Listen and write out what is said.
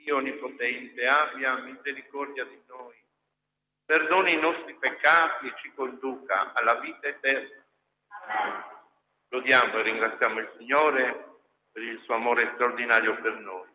Dio Onnipotente, abbia misericordia di noi, perdoni i nostri peccati e ci conduca alla vita eterna. Lodiamo e ringraziamo il Signore per il suo amore straordinario per noi.